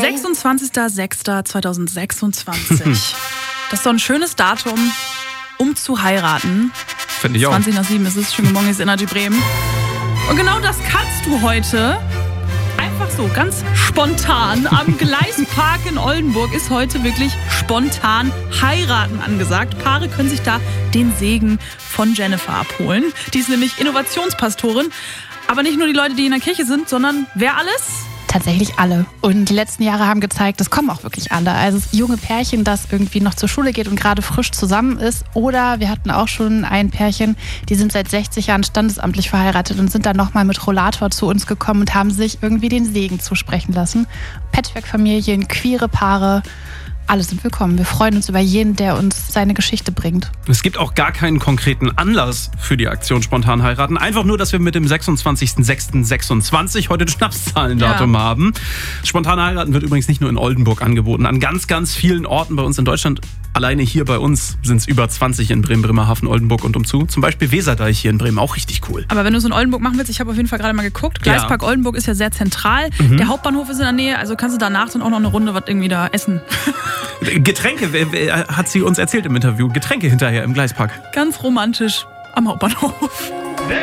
26.06.2026. Das ist doch ein schönes Datum, um zu heiraten. Finde ich auch. 20:07 ist es, schöne Morgen, ist Energy Bremen. Und genau das kannst du heute. Einfach so, ganz spontan. Am Gleispark in Oldenburg ist heute wirklich spontan heiraten angesagt. Paare können sich da den Segen von Jennifer abholen. Die ist nämlich Innovationspastorin. Aber nicht nur die Leute, die in der Kirche sind, sondern wer alles? Tatsächlich alle. Und die letzten Jahre haben gezeigt, es kommen auch wirklich alle. Also das junge Pärchen, das irgendwie noch zur Schule geht und gerade frisch zusammen ist. Oder wir hatten auch schon ein Pärchen, die sind seit 60 Jahren standesamtlich verheiratet und sind dann nochmal mit Rollator zu uns gekommen und haben sich irgendwie den Segen zusprechen lassen. Patchwork-Familien, queere Paare, alle sind willkommen. Wir freuen uns über jeden, der uns seine Geschichte bringt. Es gibt auch gar keinen konkreten Anlass für die Aktion Spontan heiraten. Einfach nur, dass wir mit dem 26.06.26 heute ein Schnapszahlendatum haben. Spontan heiraten wird übrigens nicht nur in Oldenburg angeboten. An ganz, ganz vielen Orten bei uns in Deutschland. Alleine hier bei uns sind es über 20 in Bremen, Bremerhaven, Oldenburg und umzu. Zum Beispiel Weserdeich hier in Bremen, auch richtig cool. Aber wenn du es in Oldenburg machen willst, ich habe auf jeden Fall gerade mal geguckt. Gleispark Oldenburg ist ja sehr zentral. Der Hauptbahnhof ist in der Nähe, also kannst du danach dann auch noch eine Runde was irgendwie da essen. Getränke, hat sie uns erzählt im Interview. Getränke hinterher im Gleispark. Ganz romantisch am Hauptbahnhof.